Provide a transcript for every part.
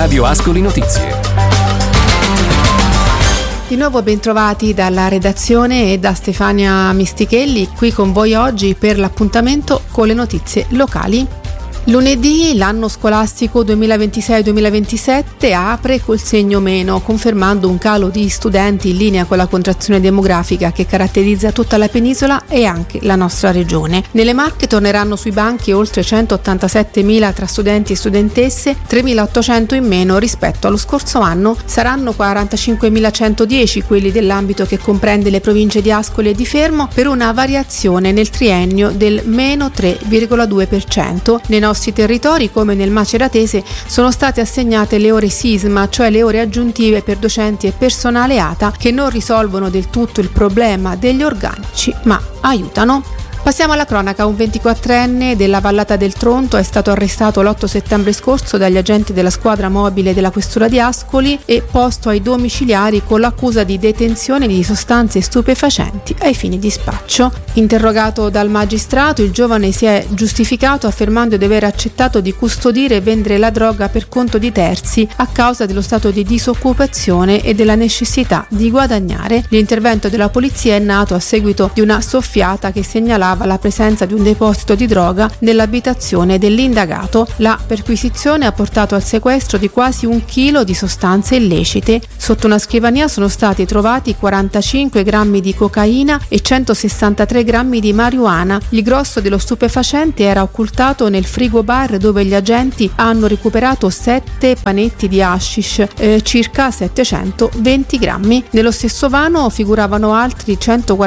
Radio Ascoli Notizie. Di nuovo bentrovati dalla redazione e da Stefania Mistichelli, qui con voi oggi per l'appuntamento con le notizie locali. Lunedì l'anno scolastico 2026-2027 apre col segno meno, confermando un calo di studenti in linea con la contrazione demografica che caratterizza tutta la penisola e anche la nostra regione. Nelle Marche torneranno sui banchi oltre 187.000 tra studenti e studentesse, 3.800 in meno rispetto allo scorso anno. Saranno 45.110 quelli dell'ambito che comprende le province di Ascoli e di Fermo, per una variazione nel triennio del meno 3,2%. Nei nostri territori, come nel Maceratese, sono state assegnate le ore sisma, cioè le ore aggiuntive per docenti e personale ATA, che non risolvono del tutto il problema degli organici, ma aiutano. Passiamo alla cronaca. Un 24enne della Vallata del Tronto è stato arrestato l'8 settembre scorso dagli agenti della squadra mobile della questura di Ascoli e posto ai domiciliari con l'accusa di detenzione di sostanze stupefacenti ai fini di spaccio. Interrogato dal magistrato, il giovane si è giustificato affermando di aver accettato di custodire e vendere la droga per conto di terzi a causa dello stato di disoccupazione e della necessità di guadagnare. L'intervento della polizia è nato a seguito di una soffiata che segnalava la presenza di un deposito di droga nell'abitazione dell'indagato. La perquisizione ha portato al sequestro di quasi 1 chilo di sostanze illecite. Sotto una scrivania sono stati trovati 45 grammi di cocaina e 163 grammi di marijuana. Il grosso dello stupefacente era occultato nel frigo bar, dove gli agenti hanno recuperato 7 panetti di hashish, circa 720 grammi. Nello stesso vano figuravano altri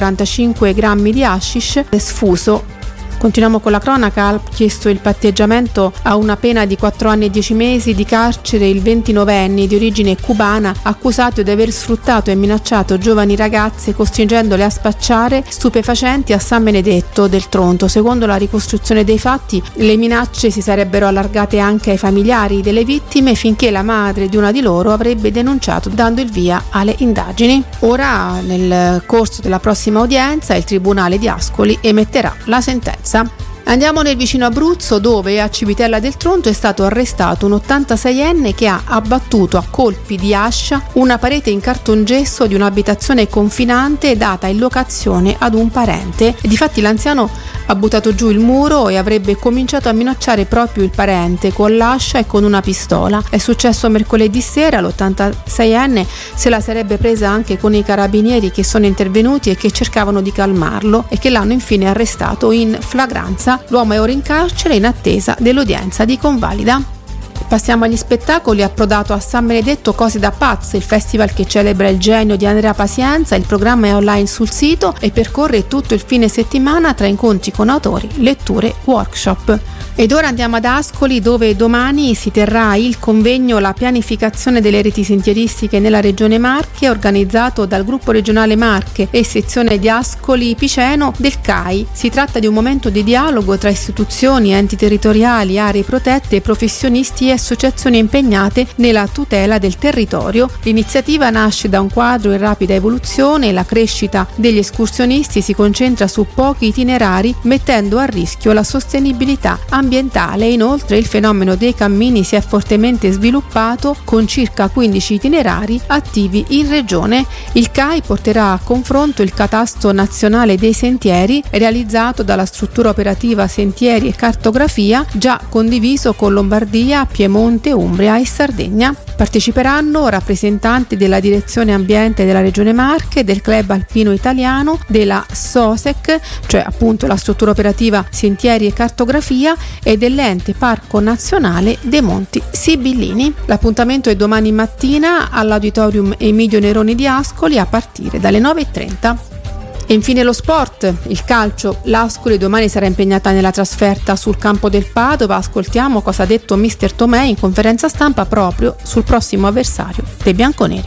145 grammi di hashish sfuso. Continuiamo con la cronaca. Ha chiesto il patteggiamento a una pena di 4 anni e 10 mesi di carcere il 29enne di origine cubana, accusato di aver sfruttato e minacciato giovani ragazze costringendole a spacciare stupefacenti a San Benedetto del Tronto. Secondo la ricostruzione dei fatti, le minacce si sarebbero allargate anche ai familiari delle vittime, finché la madre di una di loro avrebbe denunciato, dando il via alle indagini. Ora, nel corso della prossima udienza, il Tribunale di Ascoli emetterà la sentenza. Andiamo nel vicino Abruzzo, dove a Civitella del Tronto è stato arrestato un 86enne che ha abbattuto a colpi di ascia una parete in cartongesso di un'abitazione confinante data in locazione ad un parente. Difatti l'anziano ha buttato giù il muro e avrebbe cominciato a minacciare proprio il parente con l'ascia e con una pistola. È successo mercoledì sera. L'86enne se la sarebbe presa anche con i carabinieri, che sono intervenuti e che cercavano di calmarlo e che l'hanno infine arrestato in flagranza. L'uomo è ora in carcere in attesa dell'udienza di convalida. Passiamo agli spettacoli. Approdato a San Benedetto Cose da Pazzo, il festival che celebra il genio di Andrea Pazienza. Il programma è online sul sito e percorre tutto il fine settimana tra incontri con autori, letture, workshop. Ed ora andiamo ad Ascoli, dove domani si terrà il convegno La pianificazione delle reti sentieristiche nella regione Marche, organizzato dal gruppo regionale Marche e sezione di Ascoli Piceno del CAI. Si tratta di un momento di dialogo tra istituzioni, enti territoriali, aree protette, professionisti e associazioni impegnate nella tutela del territorio. L'iniziativa nasce da un quadro in rapida evoluzione. La crescita degli escursionisti si concentra su pochi itinerari, mettendo a rischio la sostenibilità ambientale. Inoltre il fenomeno dei cammini si è fortemente sviluppato, con circa 15 itinerari attivi in regione. Il CAI porterà a confronto il catasto nazionale dei sentieri, realizzato dalla struttura operativa Sentieri e Cartografia, già condiviso con Lombardia, Piemonte, Umbria e Sardegna. Parteciperanno rappresentanti della Direzione Ambiente della Regione Marche, del Club Alpino Italiano, della SOSEC, cioè appunto la struttura operativa Sentieri e Cartografia, e dell'Ente Parco Nazionale dei Monti Sibillini. L'appuntamento è domani mattina all'Auditorium Emilio Neroni di Ascoli a partire dalle 9:30. E infine lo sport, il calcio. L'Ascoli domani sarà impegnata nella trasferta sul campo del Padova. Ascoltiamo cosa ha detto mister Tomè in conferenza stampa proprio sul prossimo avversario dei bianconeri.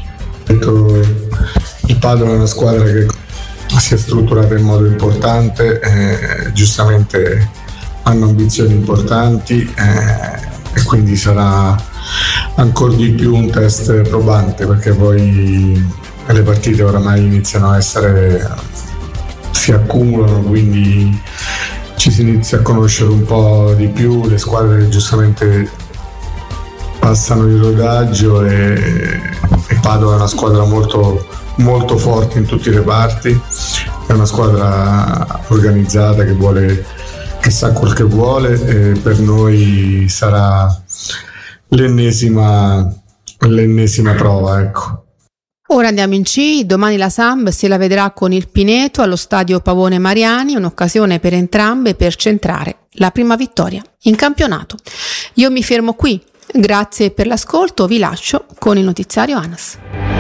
Il Padova è una squadra che si è strutturata in modo importante, giustamente hanno ambizioni importanti e quindi sarà ancora di più un test probante, perché poi le partite oramai iniziano a essere, si accumulano, quindi ci si inizia a conoscere un po' di più. Le squadre giustamente passano il rodaggio e Padova è una squadra molto, molto forte in tutti i reparti, è una squadra organizzata che sa quel che vuole, e per noi sarà l'ennesima prova, ecco. Ora andiamo in C, domani la Samp se la vedrà con il Pineto allo stadio Pavone Mariani, un'occasione per entrambe per centrare la prima vittoria in campionato. Io mi fermo qui, grazie per l'ascolto, vi lascio con il notiziario ANAS.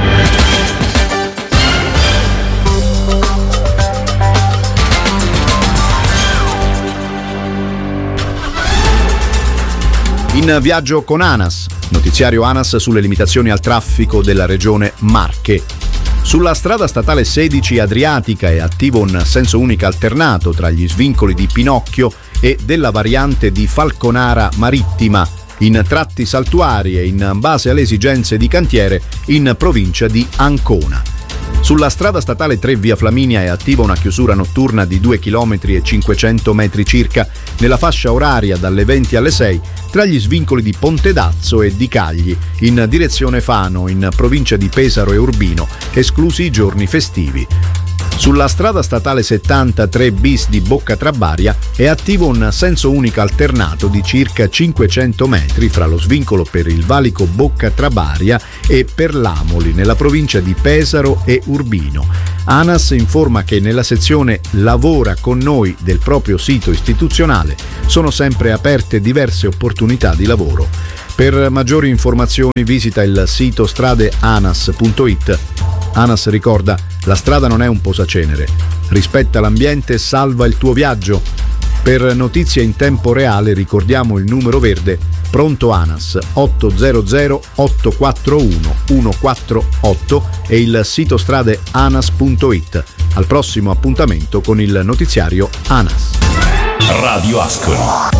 In viaggio con ANAS, notiziario ANAS sulle limitazioni al traffico della regione Marche. Sulla strada statale 16 Adriatica è attivo un senso unico alternato tra gli svincoli di Pinocchio e della variante di Falconara Marittima, in tratti saltuari e in base alle esigenze di cantiere in provincia di Ancona. Sulla strada statale 3 via Flaminia è attiva una chiusura notturna di 2 km e 500 metri circa nella fascia oraria dalle 20 alle 6 tra gli svincoli di Pontedazzo e di Cagli in direzione Fano in provincia di Pesaro e Urbino, esclusi i giorni festivi. Sulla strada statale 73 bis di Bocca Trabaria è attivo un senso unico alternato di circa 500 metri fra lo svincolo per il valico Bocca Trabaria e per l'Amoli nella provincia di Pesaro e Urbino. ANAS informa che nella sezione Lavora con noi del proprio sito istituzionale sono sempre aperte diverse opportunità di lavoro. Per maggiori informazioni visita il sito stradeanas.it. ANAS ricorda: la strada non è un posacenere. Rispetta l'ambiente e salva il tuo viaggio. Per notizie in tempo reale ricordiamo il numero verde Pronto ANAS 800 841 148 e il sito stradeanas.it. Al prossimo appuntamento con il notiziario ANAS. Radio Ascoli.